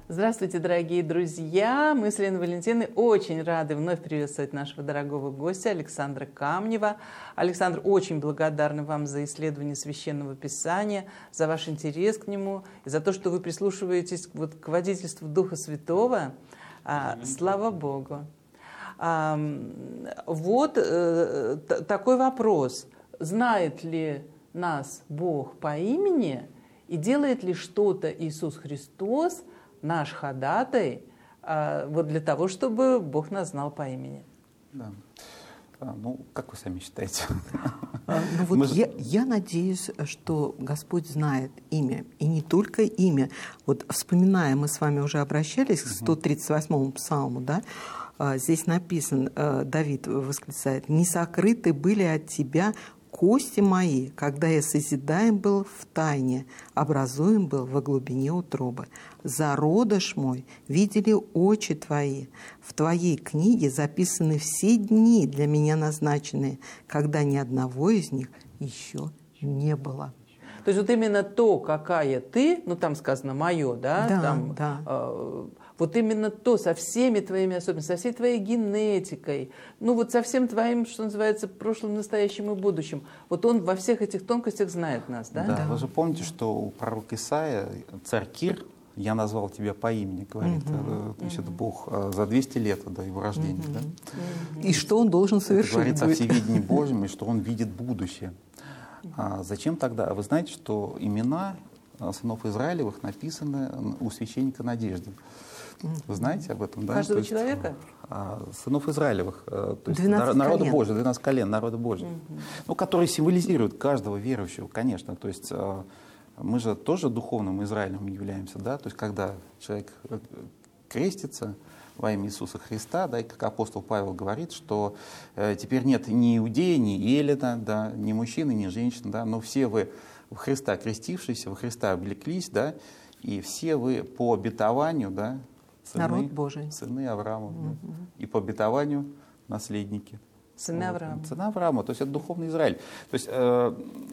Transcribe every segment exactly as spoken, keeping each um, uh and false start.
Здравствуйте, дорогие друзья! Мы с Леной Валентиной очень рады вновь приветствовать нашего дорогого гостя Александра Камнева. Александр, очень благодарны вам за исследование Священного Писания, за ваш интерес к нему и за то, что вы прислушиваетесь вот к водительству Духа Святого. А, слава Богу! А, вот э, такой вопрос. Знает ли нас Бог по имени и делает ли что-то Иисус Христос, наш ходатай, вот для того, чтобы Бог нас знал по имени? Да. Ну, как вы сами считаете? Ну, вот же... я, я надеюсь, что Господь знает имя, и не только имя. Вот вспоминая, мы с вами уже обращались к сто тридцать восьмому псалму, да? Здесь написано, Давид восклицает: «Не сокрыты были от тебя кости мои, когда я созидаем был в тайне, образуем был во глубине утробы. Зародыш мой видели очи твои. В твоей книге записаны все дни для меня назначенные, когда ни одного из них еще не было». То есть вот именно то, какая ты, ну там сказано «моё», да? Да, там, да. Э, вот именно то, со всеми твоими особенностями, со всей твоей генетикой, ну вот со всем твоим, что называется, прошлым, настоящим и будущим. Вот он во всех этих тонкостях знает нас, да? Да, да. Вы же помните, что у пророка Исаия царь Кир: «Я назвал тебя по имени», говорит, uh-huh. значит, uh-huh. Бог за двести лет до его рождения. Uh-huh. Да? Uh-huh. И что он должен совершить? Это говорится о всевидении Божьем, и что он видит будущее. А зачем тогда? Вы знаете, что имена сынов Израилевых написаны у священника Надежды. Вы знаете об этом, да? Каждого есть, человека? Сынов Израилевых, то есть народа Божьего, двенадцать колен народа Божьего, угу. ну, которые символизируют каждого верующего, конечно. То есть мы же тоже духовным Израилем являемся, да? То есть когда человек крестится во имя Иисуса Христа, да, и как апостол Павел говорит, что э, теперь нет ни иудея, ни эллина, да, ни мужчины, ни женщин, да, но все вы в Христа крестившиеся, во Христа облеклись, да, и все вы по обетованию, да, сыны, народ Божий, сыны Авраама, угу. да, и по обетованию наследники. Сыны вот, Авраама. Сыны Авраама, то есть это духовный Израиль. То есть э,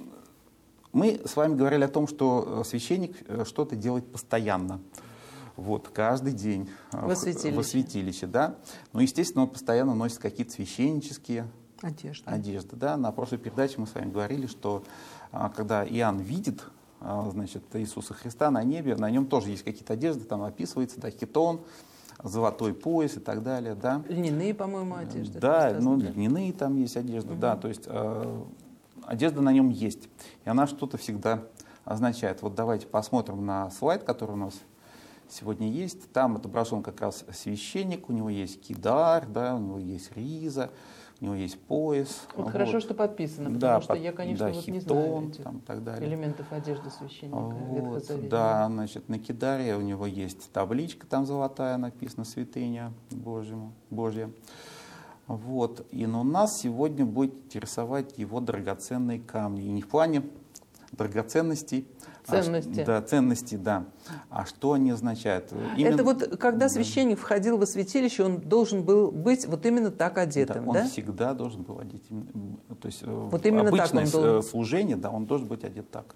мы с вами говорили о том, что священник что-то делает постоянно. Вот, каждый день во святилище. во святилище, да. Ну, естественно, он постоянно носит какие-то священнические одежды. одежды, да. На прошлой передаче мы с вами говорили, что когда Иоанн видит, значит, Иисуса Христа на небе, на нем тоже есть какие-то одежды, там описывается, да, хитон, золотой пояс и так далее, да. Льняные, по-моему, одежды. Да, ну, льняные там есть одежды, угу. да, то есть э, одежда на нем есть, и она что-то всегда означает. Вот давайте посмотрим на слайд, который у нас сегодня есть. Там отображен как раз священник, у него есть кидар, да, у него есть риза, у него есть пояс. Вот вот. Хорошо, что подписано, потому да, что под, я, конечно, да, вот хитон, не знаю этих там, так далее. элементов одежды священника вот, Ветхозаветной. Да, значит, на кидаре у него есть табличка, там золотая, написано «Святыня Божьему, Божья». Вот. И но нас сегодня будет интересовать его драгоценные камни. И не в плане драгоценностей, ценности. А, да, ценности, да. А что они означают? Именно, это вот, когда священник да. входил во святилище, он должен был быть вот именно так одетым, да? Он да? всегда должен был одеть. То есть вот именно обычное так он должен... служение, да, он должен быть одет так.